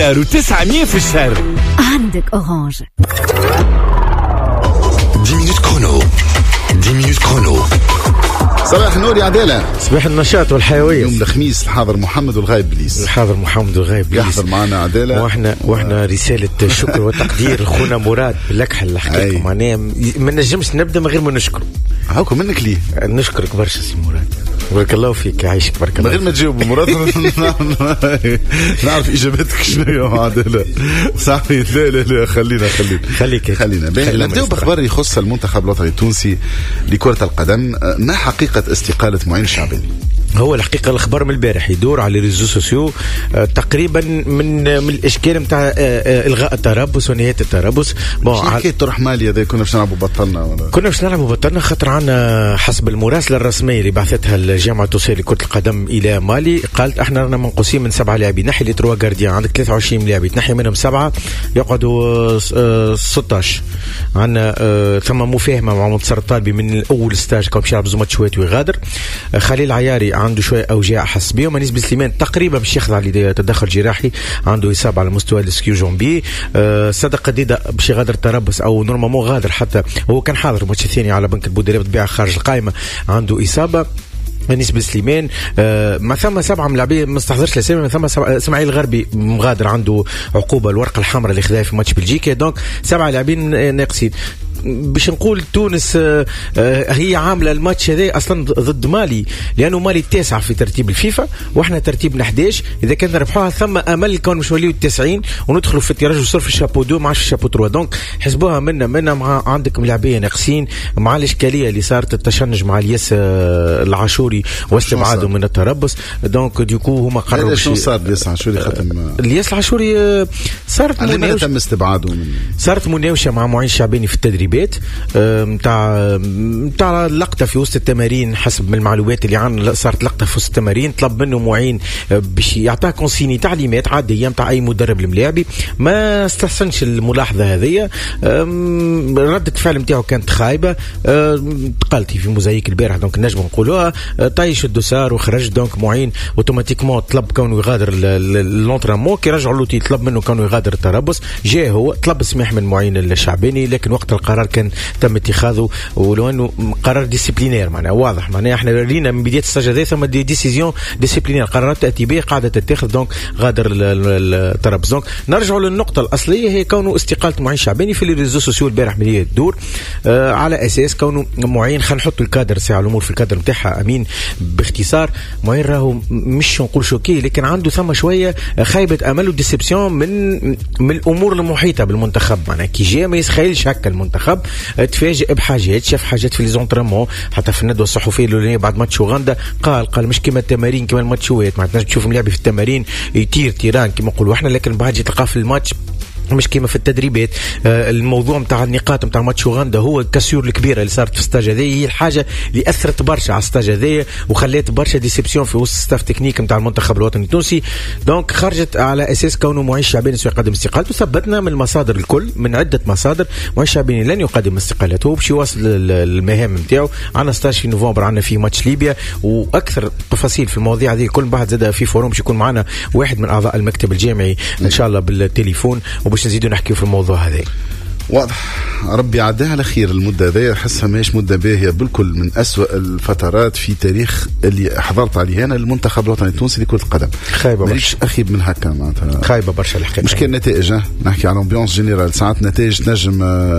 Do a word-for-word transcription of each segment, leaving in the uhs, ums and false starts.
دولار وتسعمية في الشهر. عندك أورانج. دي مينوت كرونو. دي مينوت كرونو. صباح النور يا عدالة. صباح النشاط والحيوية. يوم الخميس الحاضر محمد والغايب بليس. الحاضر محمد والغايب بليس يحضر معنا عدالة. واحنا واحنا رسالة شكر وتقدير لخونا مراد باللكحل الحقيقة. معناها ما نجمش نبدا من غير ما نشكره. هاكم منك ليه؟ نشكرك برشا سي مراد. بارك الله فيك يعيشك بارك الله. من غير ما تجاوب مراد نعرف اجابتك شنو يا عدالة. صاحبي لا لا لا خلينا خلينا خليك خلينا نبداو باخبار يخص المنتخب الوطني التونسي لكرة القدم. ما حقيقة استقالة معين الشعباني؟ هو الحقيقة الأخبار من البارح يدور على الريزو سوسيو آه تقريبا من من الإشكال متاع آه آه إلغاء التربص ونهاية التربص. شنو حكاية طرح مالي هذا؟ كنا باش نلعبوا بطلنا ولا كنا باش نلعبوا بطلنا خاطر عنا حسب المراسلة الرسمية اللي بعثتها الجامعة التونسية لكرة القدم إلى مالي قالت احنا رانا منقوسين من سبعة لاعبين. نحي لي تروا غارديان عندك ثلاثة وعشرين لاعب تنحي منهم سبعة يقعدوا آه ستاشر. عنا آه ثم مفاهمة مع منتصر الطالبي من الأول ستاج كان باش يلعب زومات شويت ويغادر. آه خليل عياري عنده شويه اوجاع حس بهم. انيس بن سليمان تقريبا باش يخضع لتدخل جراحي عنده اصابه على مستوى السكيو جومبي. أه صدق قديده باش يغادر تربص او نورمالمون غادر حتى هو كان حاضر الماتش الثاني على بنك البودريه بطبيعه خارج القائمه عنده اصابه. انيس بن سليمان آه ما ثم سبعه ملاعبين ما استحضرش الاسامي. ما ثم اسماعيل الغربي مغادر عنده عقوبه الورقه الحمراء اللي خذاها في ماتش بلجيكا. دونك سبعه لاعبين ناقصين. باش نقول تونس آه هي عامله الماتش هذا اصلا ضد مالي لانه مالي التاسعه في ترتيب الفيفا واحنا ترتيبنا احد عشر. اذا كان ربحوها ثم امل كون مش وليو التسعين وندخلوا في التراج وصار في الشابو دو مع الشابو تروا. دونك حسبوها منا منا مع عندك ملاعبيه ناقصين مع الاشكاليه اللي صارت التشنج مع الياس آه العاشوري واستبعاده من التربص. دونك ديكو هما قرروا شنو صار الياس العاشوري ختم الياس العاشوري آه صارت مناوشه تم استبعاده من صارت مناوشه مع معين الشعباني في التدريب متاع متاع لقطه في وسط التمارين. حسب من المعلومات اللي عندنا صارت لقطه في وسط التمارين طلب منه معين باش يعطاه كونسيني تعليمات عاديه متاع اي مدرب الملاعبي. ما استحسنش الملاحظه هذه. ردة الفعل نتاعو كانت خايبه. قالتي في موزايك البارح دونك نجم نقولوها طايش الدوسار وخرج. دونك معين اوتوماتيكمون طلب كونه يغادر لونترينمون كي رجعوا له طلب منه كونه يغادر التربص. جاء هو طلب السماح من معين الشعباني لكن وقت القرار كان تم اتخاذه ولو انه قرار ديسيبلينير معناها واضح. معناها احنا رينا من بدايه السجل هذا ثم دي ديسيزيون ديسيبلينير قرارات تاتي قاعده تتخذ. دونك غادر التربص. دونك نرجعوا للنقطه الاصليه هي كونه استقاله معين شعباني في الريزو سوسيو البارح من هي تدور آه على اساس كونه معين خلينا نحطوا الكادر ساعه الامور في الكادر نتاعها امين باختصار. معين راهو مش نقول شوكي لكن عنده ثم شويه خيبه امل وديسيبسيون من من الامور المحيطه بالمنتخب. معناها كي جاء ما يتخيلش هكا المنتخب تفاجئ بحاجات شاف حاجات في ليزونطريمون حتى في الندوه الصحفيه الاولانيه بعد ماتش اوغندا قال قال مش كيما التمارين كيما الماتشوات ما تنجم تشوف ملاعبي في التمارين يطير تيران كيما نقولوا احنا لكن بعد تلقاه في الماتش مش كيما في التدريبات. آه الموضوع نتاع النقاط نتاع ماتش اوغندا هو الكسور الكبيره اللي صارت في الستاج هذه هي الحاجه اللي اثرت برشا على الستاج هذه وخلات برشا ديسيبسيون في وسط ستاف تكنيك نتاع المنتخب الوطني التونسي. دونك خرجت على اساس كونه معين الشعباني سيقدم استقالته. ثبتنا من المصادر الكل من عده مصادر معين الشعباني لن يقدم استقالته باش يواصل المهام نتاعو. عندنا ستاج في نوفمبر عندنا في ماتش ليبيا واكثر تفاصيل في المواضيع هذه كل بعد زاد في فوروم باش يكون معنا واحد من اعضاء المكتب الجامعي ان شاء الله بالتليفون وباش نزيدوا نحكيو في الموضوع هذا. واضح. ربي عداها على خير. المدة ذي حسها ماهيش مدة باهية بالكل من أسوأ الفترات في تاريخ اللي حضرت عليه أنا المنتخب الوطني التونسي لكرة القدم. خايبة برشا. أخيب من هكا معناتها. خايبة برشا الحقيقة. مش كان نتائج نحكي على أمبيونس جنرال ساعات نتائج تنجم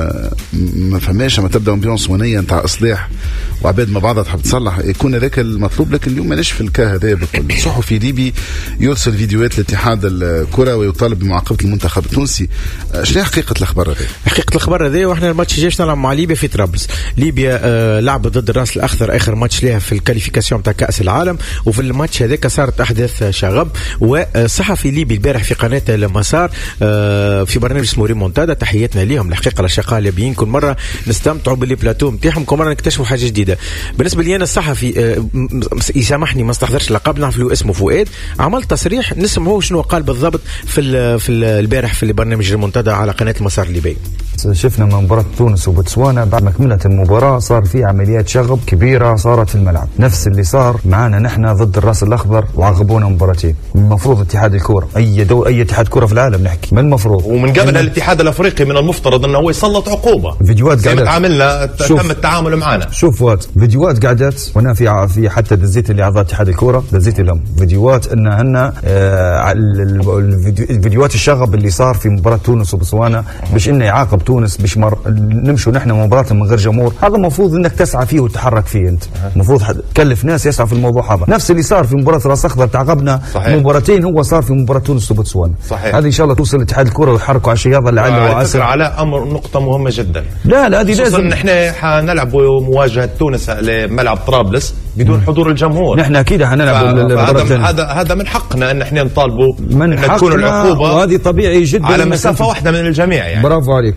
ما فماش ما تبدأ أمبيونس ونية نتاع إصلاح وعباد ما بعضها تحب تصلح يكون هذاك المطلوب. لكن اليوم ماناش في الكاه هذا بالكل. صحفي ليبي يرسل فيديوهات لاتحاد الكرة ويطالب بمعاقبة المنتخب التونسي. شنو حقيقة الأخبار هذه؟ حقيقة الأخبار هذه واحنا الماتش جايش نلعب مع ليبيا في طرابلس. ليبيا آه لعبت ضد الراس الأخضر آخر ماتش لها في الكاليفيكاسيون تاع كأس العالم وفي الماتش هذاك صارت أحداث شغب. وصحفي ليبي البارح في قناة المسار آه في برنامج اسمه ريمونتادا تحياتنا ليهم الحقيقة الأشقاء الليبيين كل مرة نستمتعوا باللي بلاتو نتاعهم كل مرة نكتشفوا حاجة جديدة. بالنسبة لي أنا الصحفي آه يسامحني ما استحضرش لقب نعرف له اسمه فؤاد عمل تصريح نسمعوه شنو قال بالضبط في في البارح في برنامج ريمونتادا على قناة المسار الليبي. شفنا من مباراة تونس وبوتسوانا بعد ما كملت المباراة صار في عمليات شغب كبيرة صارت في الملعب، نفس اللي صار معنا نحن ضد الراس الأخضر وعاقبونا مباراتين. المفروض اتحاد الكورة أي دو أي اتحاد كورة في العالم نحكي من المفروض، ومن قبل الاتحاد الأفريقي من المفترض أنه هو يسلط عقوبة. فيديوهات قاعدة تعاملنا تم التعامل معنا. شوف وات فيديوهات قاعدت وانا في في حتى دزيت اللي اعضاء اتحاد الكورة دزيت لهم فيديوهات ان هن آه الفيديوهات الشغب اللي صار في مباراة تونس وبوتسوانا باش انه يعاقب تونس باش مر... نمشوا نحن مباراة من غير جمهور. هذا المفروض انك تسعى فيه وتتحرك فيه، انت المفروض تكلف ناس يسعى في الموضوع هذا. نفس اللي صار في مباراة راس اخضر تعاقبنا مباراتين هو صار في مباراة تونس وبوتسوانا. هذه ان شاء الله توصل لاتحاد الكورة ويحركوا على الشيء هذا لعله وعسى. على امر نقطة مهمة جدا. لا لا هذه لازم نحن حنلعبوا مواجهة تونس لملعب طرابلس بدون حضور الجمهور. نحن اكيد حنلعب هذا هذا هذا من حقنا ان احنا نطالبوا من ان تكون العقوبة وهذه طبيعي جدا على مسافة واحدة من الجميع يعني. برافو عليك.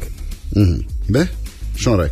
به شو رايك؟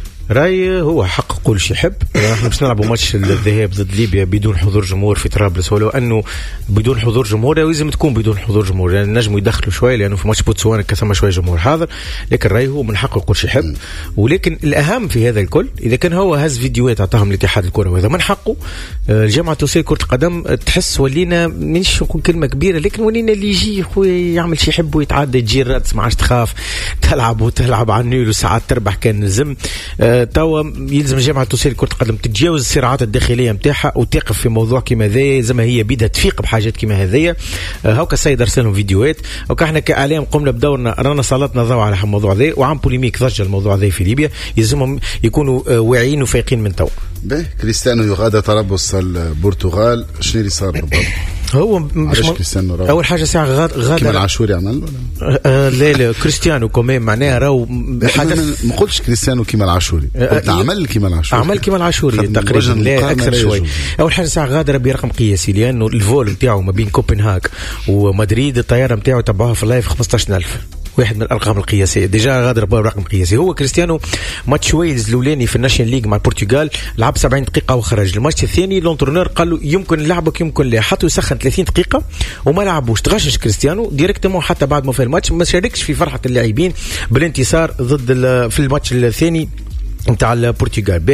راي هو حق كل شيء يحب. احنا باش نلعبوا ماتش الذهاب ضد ليبيا بدون حضور جمهور في طرابلس، ولو انه بدون حضور جمهور لازم تكون بدون حضور جمهور لان يعني نجموا يدخلوا شويه لانه في ماتش بوتسوانا كثم شويه جمهور حاضر. لكن راي هو من حقه كل شيء يحب. ولكن الاهم في هذا الكل اذا كان هو هز فيديوهات اعطاهم لاتحاد الكره وهذا من حقه. الجامعه التونسيه كره القدم تحس ولينا مش نقول كلمه كبيره لكن ولينا اللي يجي خويا يعمل شيء يحب ويتعدى تجي الرادس ما عادش تخاف تلعب وتلعب على النيل وساعات تربح كان نزم. أه توا يلزم الجامعه التونسيه لكره القدم تتجاوز الصراعات الداخليه نتاعها وتقف في موضوع كيما هذا زي ما هي بدها تفيق بحاجات كيما هذيا. أه هاكا السيد ارسل لهم فيديوهات وكا احنا كاعلام قمنا بدورنا رانا سلطنا ضوء على الموضوع ذا وعم بوليميك ضج الموضوع ذا في ليبيا يلزمهم يكونوا واعيين وفايقين من تو. به كريستيانو يغادر طرابلس البرتغال شنو اللي صار بالضبط؟ هو مش م... اول حاجه ساعه غاد غادر كيما العاشوري عمل ولا آه لا لا كريستيانو كمان معناها راهو حدث ما قلتش كريستيانو كيما العاشوري قلت آه عمل كيما العاشوري عمل كيما العاشوري تقريبا لا اكثر شوي. اول حاجه ساعه غادر برقم قياسي لانه الفول نتاعو ما بين كوبنهاغ ومدريد الطياره نتاعو تبعوها في اللايف خمسطاش ألف واحد من الارقام القياسيه ديجا غادر برقم قياسي. هو كريستيانو ماتش ويلز الاولاني في الناشيون ليج مع البرتغال لعب سبعين دقيقه وخرج. الماتش الثاني لونترونور قال له يمكن لعبك يمكن لا حتى يسخن ثلاثين دقيقه وما لعبوش. تغشش كريستيانو ديريكتومون حتى بعد ما في الماتش ما شاركش في فرحه اللاعبين بالانتصار ضد في الماتش الثاني نتاع البرتغال به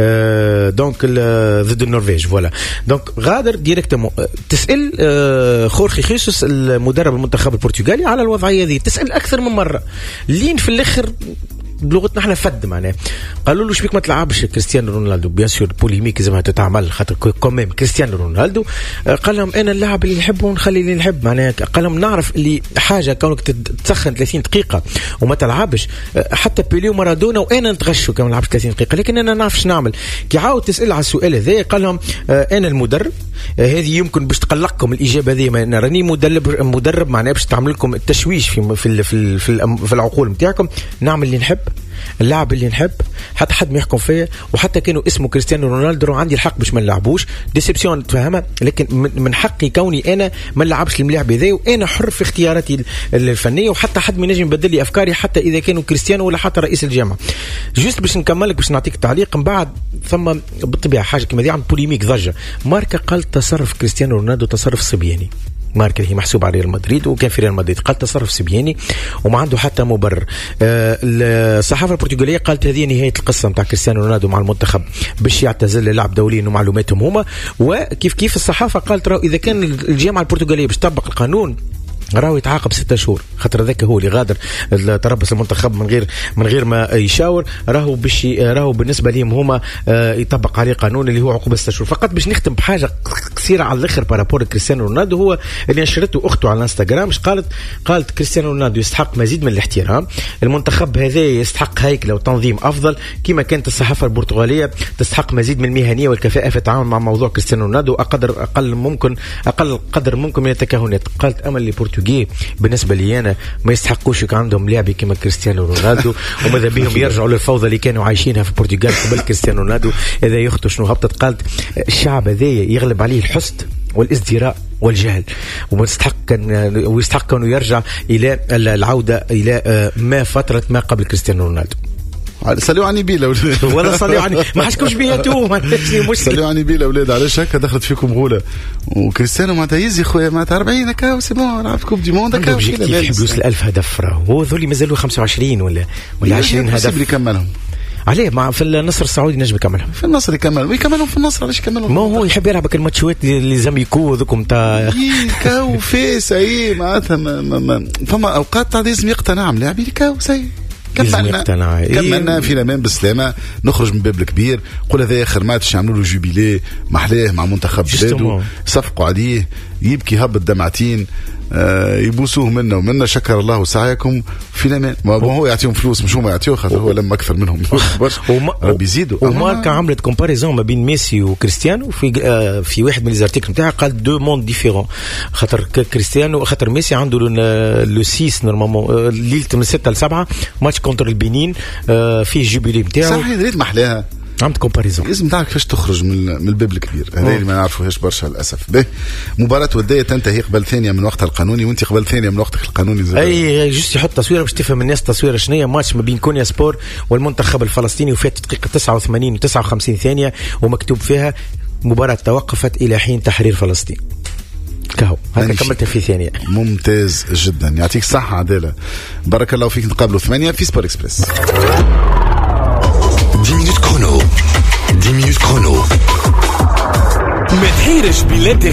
آه دونك ضد النرويج فوالا. دونك غادر ديريكتومون تسال آه خورخي خيسوس المدرب المنتخب البرتغالي على الوضعيه هذه تسال اكثر من مره لين في الاخر بلغتنا احنا فد معناه قالوا له شبيك ما تلعبش كريستيانو رونالدو. بيان سور بوليميك زي ما تتعمل خاطر كوميم كريستيانو رونالدو قال لهم انا اللاعب اللي نحبه ونخلي اللي نحب معناه. قال لهم نعرف اللي حاجه كونك تسخن ثلاثين دقيقه وما تلعبش حتى بيلي ومارادونا وانا نتغشوا كما نلعبش ثلاثين دقيقه لكن انا نعرفش نعمل. كي عاود تسال على السؤال هذا قال لهم انا المدرب هذه يمكن باش تقلقكم الاجابه هذه انا راني مدرب مدرب معناه باش تعمل لكم التشويش في في في, في, في العقول نتاعكم. نعمل اللي نحب اللاعب اللي نحب حتى حد ما يحكم فيا وحتى كانوا اسمه كريستيانو رونالدو عندي الحق باش ما نلعبوش ديسيبسيون تفهمها لكن من حقي كوني انا ما نلعبش الملاعب هذا وانا حر في اختياراتي الفنيه وحتى حد ما ينجم يبدل لي افكاري حتى اذا كانوا كريستيانو ولا حتى رئيس الجامعه. جوست باش نكملك باش نعطيك تعليق من بعد ثم بالطبيعه حاجه كما دي عن بوليميك ضجه. ماركا قال تصرف كريستيانو رونالدو تصرف صبياني. ماركا هي محسوب على ريال مدريد وكان في ريال مدريد قال تصرف سبياني وما عنده حتى مبرر. أه الصحافه البرتغاليه قالت هذه نهايه القصه نتاع كريستيانو رونالدو مع المنتخب باش يعتزل للعب دوليا ومعلوماتهم هما. وكيف كيف الصحافه قالت راهو اذا كان الجامعه البرتغاليه باش تطبق القانون راهو يتعاقب ستة شهور خاطر ذاك هو اللي غادر تربص المنتخب من غير من غير ما يشاور. راهو باش راهو بالنسبه لهم هما يطبق عليه قانون اللي هو عقوبه ستة شهور. فقط باش نختم بحاجه قصيره على الاخر بارابور كريستيانو رونالدو هو اللي نشرته اخته على الانستغرام. قالت قالت كريستيانو رونالدو يستحق مزيد من الاحترام. المنتخب هذا يستحق هيكله وتنظيم افضل كما كانت الصحافه البرتغاليه تستحق مزيد من المهنيه والكفاءه في التعامل مع موضوع كريستيانو رونالدو اقدر اقل ممكن اقل قدر ممكن من التكهنات. قالت امل لي بالنسبه لي انا ما يستحقوش يكون عندهم لاعب كما كريستيانو رونالدو وماذا بهم يرجعوا للفوضى اللي كانوا عايشينها في البرتغال قبل كريستيانو رونالدو. اذا يخطو شنو هبطت قالت الشعب هذا يغلب عليه الحسد والازدراء والجهل ويستحق ويستحق انه يرجع الى العوده الى ما فتره ما قبل كريستيانو رونالدو. صلوا عني بيلا ولاد ولا صلوا عني ما حشكوش بيها توم مش صلوا عني بيلا ولاد علاش هكا دخلت فيكم غوله وكريستيانو معناتها يزي خويا معناتها أربعين هكا سي بون لعب كوب دي موند هكا يحب يوصل ألف هدف راهو ذولي مازالوا خمسة وعشرين ولا ولا عشرين هدف اللي يكملهم عليه مع في النصر السعودي نجم يكملهم في النصر يكمل ويكملهم في النصر علاش يكملهم ما هو يحب يلعب الماتشات اللي زاميكو ذوكم تاع كاو في سي معناتها فما اوقات لازم يقتنع لاعبين كاو سي كملنا كملنا في الامان بالسلامه نخرج من باب الكبير قول هذا اخر ماتش يعملوا له جوبيلي محلاه مع منتخب بلاده صفقوا عليه يبكي هبط دمعتين آه يبوسوه منا ومنا شكر الله سعيكم في الامان ما هو يعطيهم فلوس مش هما يعطيوه خاطر هو لما اكثر منهم ربي يزيدوا وماركا عملت كومباريزون ما بين ميسي وكريستيانو في آه في واحد من ليزارتيكل نتاعها قال دو موند ديفيرون خاطر كريستيانو خاطر ميسي عنده لو ستة نورمالمون ليله من ستة ل سبعة ماتش كونتر البنين آه فيه جوبيلي نتاعو صحيح ريت محلاها عملت كومباريزون لازم تعرف كيفاش تخرج من من الباب الكبير هذا اللي ما نعرفوهاش برشا للاسف به مباراه وديه تنتهي قبل ثانيه من وقتها القانوني وانت قبل ثانيه من وقتك القانوني زي اي جست يحط تصويره باش تفهم الناس تصويره شنو ماتش ما بين كونيا سبور والمنتخب الفلسطيني وفات دقيقه تسعة وثمانين وتسعة وخمسين ثانيه ومكتوب فيها مباراه توقفت الى حين تحرير فلسطين كهو هكا كملت في ثانيه ممتاز جدا يعطيك الصحه عداله بارك الله فيك نتقابلوا ثمانية في سبور اكسبريس dix minutes chrono. dix minutes chrono. ما تحيرش بلاد